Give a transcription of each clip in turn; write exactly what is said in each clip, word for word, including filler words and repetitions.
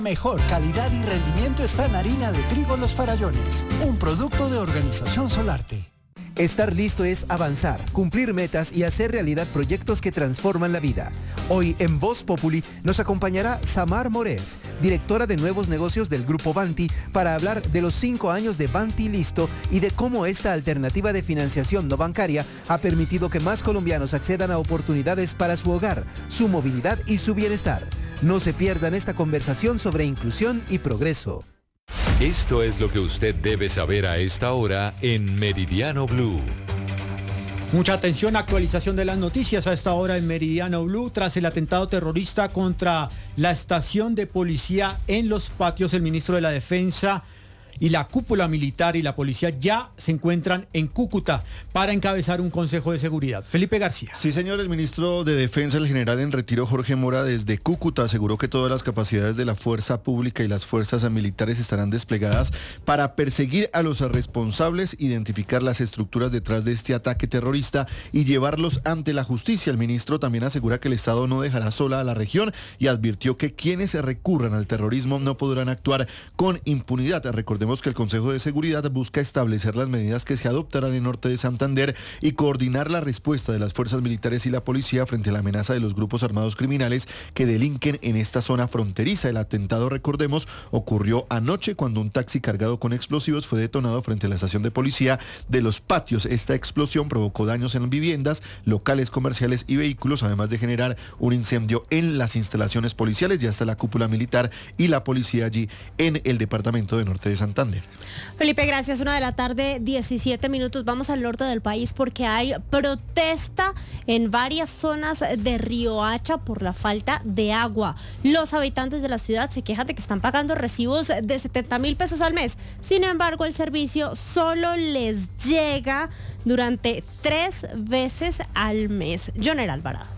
Mejor calidad y rendimiento está en harina de trigo Los Farallones, un producto de Organización Solarte. Estar listo es avanzar, cumplir metas y hacer realidad proyectos que transforman la vida. Hoy en Voz Populi nos acompañará Samar Morés, directora de nuevos negocios del Grupo Banti, para hablar de los cinco años de Banti Listo y de cómo esta alternativa de financiación no bancaria ha permitido que más colombianos accedan a oportunidades para su hogar, su movilidad y su bienestar. No se pierdan esta conversación sobre inclusión y progreso. Esto es lo que usted debe saber a esta hora en Meridiano Blue. Mucha atención, actualización de las noticias a esta hora en Meridiano Blue. Tras el atentado terrorista contra la estación de policía en Los Patios, el ministro de la Defensa y la cúpula militar y la policía ya se encuentran en Cúcuta para encabezar un consejo de seguridad. Felipe García. Sí, señor, el ministro de Defensa, el general en retiro Jorge Mora, desde Cúcuta aseguró que todas las capacidades de la fuerza pública y las fuerzas militares estarán desplegadas para perseguir a los responsables, identificar las estructuras detrás de este ataque terrorista y llevarlos ante la justicia. El ministro también asegura que el Estado no dejará sola a la región y advirtió que quienes recurran al terrorismo no podrán actuar con impunidad. Recordemos que el Consejo de Seguridad busca establecer las medidas que se adoptarán en Norte de Santander y coordinar la respuesta de las fuerzas militares y la policía frente a la amenaza de los grupos armados criminales que delinquen en esta zona fronteriza. El atentado, recordemos, ocurrió anoche cuando un taxi cargado con explosivos fue detonado frente a la estación de policía de Los Patios. Esta explosión provocó daños en viviendas, locales comerciales y vehículos, además de generar un incendio en las instalaciones policiales. Ya está la cúpula militar y la policía allí en el departamento de Norte de Santander. Felipe, gracias. Una de la tarde, diecisiete minutos. Vamos al norte del país porque hay protesta en varias zonas de Riohacha por la falta de agua. Los habitantes de la ciudad se quejan de que están pagando recibos de setenta mil pesos al mes. Sin embargo, el servicio solo les llega durante tres veces al mes. Joner Alvarado.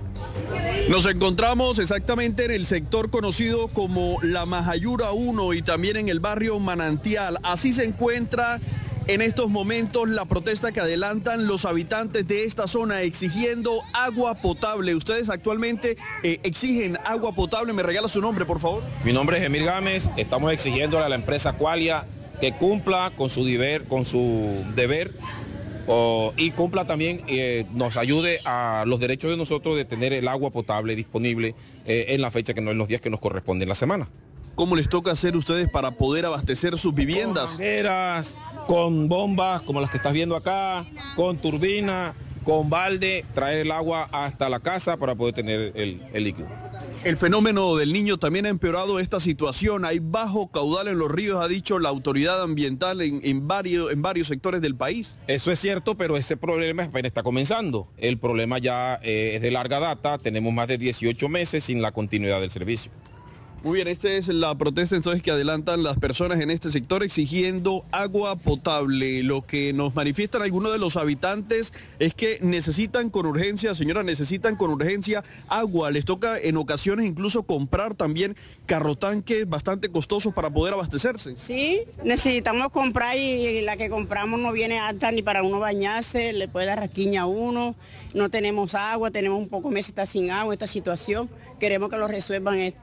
Nos encontramos exactamente en el sector conocido como La Majayura uno y también en el barrio Manantial. Así se encuentra en estos momentos la protesta que adelantan los habitantes de esta zona exigiendo agua potable. Ustedes actualmente eh, exigen agua potable. ¿Me regala su nombre, por favor? Mi nombre es Emir Gámez. Estamos exigiendo a la empresa Qualia que cumpla con su deber, con su deber Oh, y cumpla también, eh, nos ayude a los derechos de nosotros de tener el agua potable disponible eh, en la fecha, que no en los días que nos corresponden en la semana. ¿Cómo les toca hacer ustedes para poder abastecer sus viviendas? Con mangueras, con bombas como las que estás viendo acá, con turbina, con balde, traer el agua hasta la casa para poder tener el, el líquido. El fenómeno del Niño también ha empeorado esta situación. Hay bajo caudal en los ríos, ha dicho la autoridad ambiental en, en, varios, en varios sectores del país. Eso es cierto, pero ese problema apenas está comenzando. El problema ya eh, es de larga data. Tenemos más de dieciocho meses sin la continuidad del servicio. Muy bien, esta es la protesta entonces que adelantan las personas en este sector exigiendo agua potable. Lo que nos manifiestan algunos de los habitantes es que necesitan con urgencia, señora, necesitan con urgencia agua. Les toca en ocasiones incluso comprar también carrotanques bastante costosos para poder abastecerse. Sí, necesitamos comprar y la que compramos no viene alta ni para uno bañarse, le puede dar raquiña a uno. No tenemos agua, tenemos un poco meses sin agua, esta situación. Queremos que lo resuelvan esto.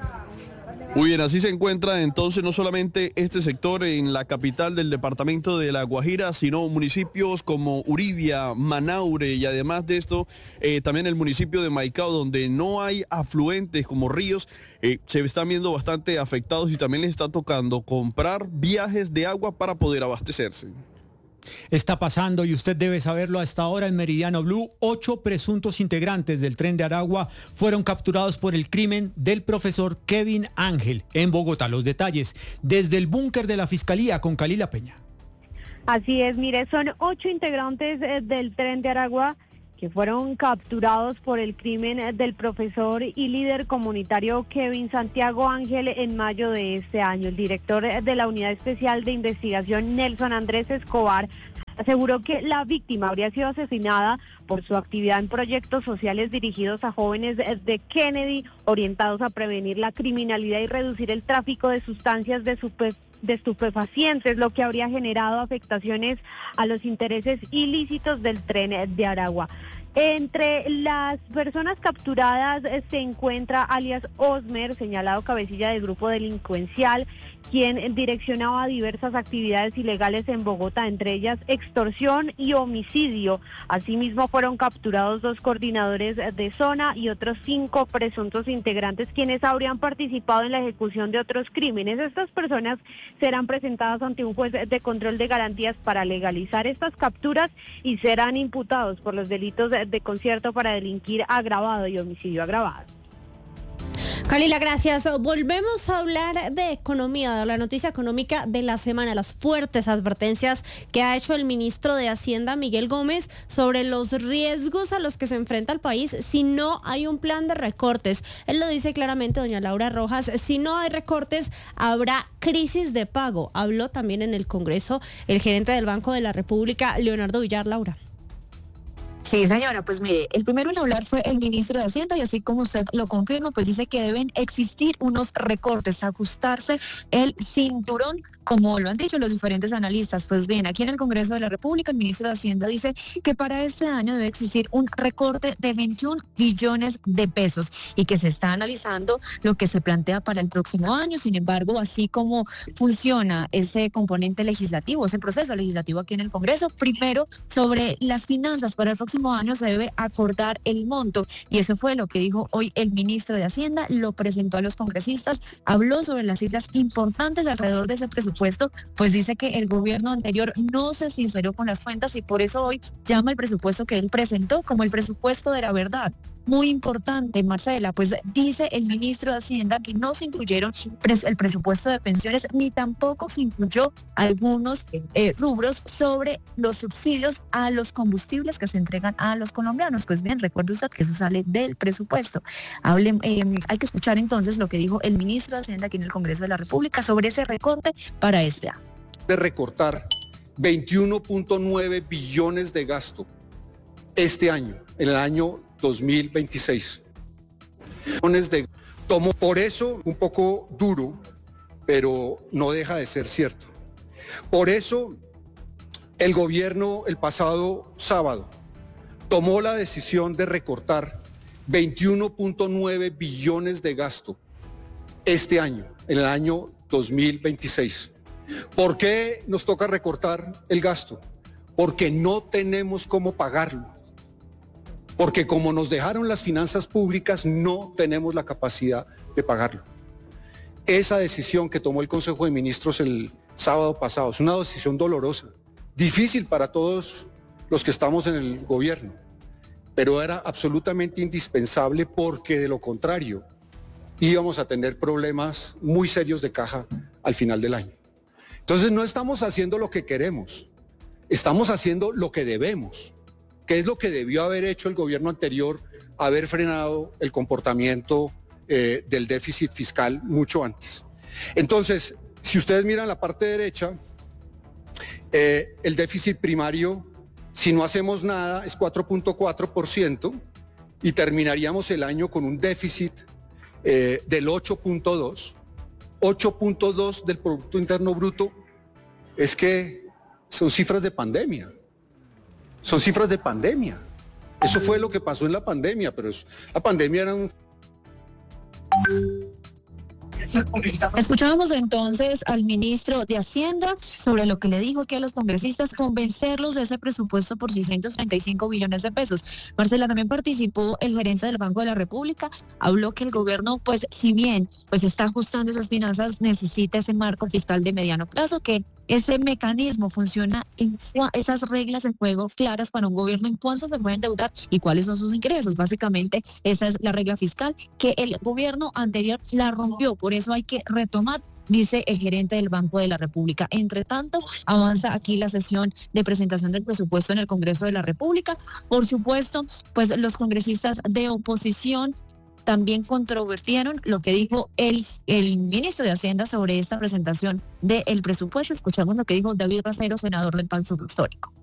Muy bien, así se encuentra entonces no solamente este sector en la capital del departamento de La Guajira, sino municipios como Uribia, Manaure y además de esto, eh, también el municipio de Maicao, donde no hay afluentes como ríos, eh, se están viendo bastante afectados y también les está tocando comprar viajes de agua para poder abastecerse. Está pasando y usted debe saberlo a esta hora en Meridiano Blue. Ocho presuntos integrantes del Tren de Aragua fueron capturados por el crimen del profesor Kevin Ángel en Bogotá. Los detalles desde el búnker de la Fiscalía con Kalila Peña. Así es, mire, son ocho integrantes del Tren de Aragua que fueron capturados por el crimen del profesor y líder comunitario Kevin Santiago Ángel en mayo de este año. El director de la Unidad Especial de Investigación, Nelson Andrés Escobar, aseguró que la víctima habría sido asesinada por su actividad en proyectos sociales dirigidos a jóvenes de Kennedy, orientados a prevenir la criminalidad y reducir el tráfico de sustancias de super de estupefacientes, lo que habría generado afectaciones a los intereses ilícitos del Tren de Aragua. Entre las personas capturadas eh, se encuentra alias Osmer, señalado cabecilla del grupo delincuencial, quien direccionaba diversas actividades ilegales en Bogotá, entre ellas extorsión y homicidio. Asimismo, fueron capturados dos coordinadores de zona y otros cinco presuntos integrantes, quienes habrían participado en la ejecución de otros crímenes. Estas personas serán presentadas ante un juez de control de garantías para legalizar estas capturas y serán imputados por los delitos de concierto para delinquir agravado y homicidio agravado. Kalila, gracias. Volvemos a hablar de economía, de la noticia económica de la semana, las fuertes advertencias que ha hecho el ministro de Hacienda, Miguel Gómez, sobre los riesgos a los que se enfrenta el país si no hay un plan de recortes. Él lo dice claramente, doña Laura Rojas, si no hay recortes, habrá crisis de pago. Habló también en el Congreso el gerente del Banco de la República, Leonardo Villar. Laura. Sí, señora, pues mire, el primero en hablar fue el ministro de Hacienda y así como usted lo confirma, pues dice que deben existir unos recortes, ajustarse el cinturón, como lo han dicho los diferentes analistas. Pues bien, aquí en el Congreso de la República, el ministro de Hacienda dice que para este año debe existir un recorte de veintiún billones de pesos y que se está analizando lo que se plantea para el próximo año. Sin embargo, así como funciona ese componente legislativo, ese proceso legislativo aquí en el Congreso, primero sobre las finanzas para el próximo año se debe acordar el monto, y eso fue lo que dijo hoy el ministro de Hacienda, lo presentó a los congresistas, habló sobre las cifras importantes alrededor de ese presupuesto, pues dice que el gobierno anterior no se sinceró con las cuentas y por eso hoy llama el presupuesto que él presentó como el presupuesto de la verdad. Muy importante, Marcela, pues dice el ministro de Hacienda que no se incluyeron pres- el presupuesto de pensiones ni tampoco se incluyó algunos eh, rubros sobre los subsidios a los combustibles que se entregan a los colombianos. Pues bien, recuerde usted que eso sale del presupuesto. Hable, eh, hay que escuchar entonces lo que dijo el ministro de Hacienda aquí en el Congreso de la República sobre ese recorte para este año. De recortar veintiuno punto nueve billones de gasto este año, en el año dos mil veintiséis. De, tomo por eso un poco duro, pero no deja de ser cierto. Por eso el gobierno el pasado sábado tomó la decisión de recortar veintiuno punto nueve billones de gasto este año, en el año dos mil veintiséis. ¿Por qué nos toca recortar el gasto? Porque no tenemos cómo pagarlo. Porque como nos dejaron las finanzas públicas, no tenemos la capacidad de pagarlo. Esa decisión que tomó el Consejo de Ministros el sábado pasado es una decisión dolorosa, difícil para todos los que estamos en el gobierno, pero era absolutamente indispensable porque de lo contrario íbamos a tener problemas muy serios de caja al final del año. Entonces no estamos haciendo lo que queremos, estamos haciendo lo que debemos. ¿Qué es lo que debió haber hecho el gobierno anterior? Haber frenado el comportamiento eh, del déficit fiscal mucho antes. Entonces, si ustedes miran la parte derecha, eh, el déficit primario, si no hacemos nada, es cuatro punto cuatro por ciento y terminaríamos el año con un déficit eh, del ocho punto dos. ocho punto dos del Producto Interno Bruto es que son cifras de pandemia. Son cifras de pandemia. Eso fue lo que pasó en la pandemia, pero es, la pandemia era un... Escuchábamos entonces al ministro de Hacienda sobre lo que le dijo que a los congresistas convencerlos de ese presupuesto por seiscientos treinta y cinco billones de pesos. Marcela, también participó el gerente del Banco de la República, habló que el gobierno, pues si bien pues está ajustando esas finanzas, necesita ese marco fiscal de mediano plazo, que ese mecanismo funciona en esas reglas en juego claras para un gobierno en cuánto se puede endeudar y cuáles son sus ingresos. Básicamente, esa es la regla fiscal que el gobierno anterior la rompió. Por eso hay que retomar, dice el gerente del Banco de la República. Entre tanto, avanza aquí la sesión de presentación del presupuesto en el Congreso de la República. Por supuesto, pues los congresistas de oposición también controvertieron lo que dijo el, el ministro de Hacienda sobre esta presentación del presupuesto. Escuchamos lo que dijo David Racero, senador del Pacto Histórico.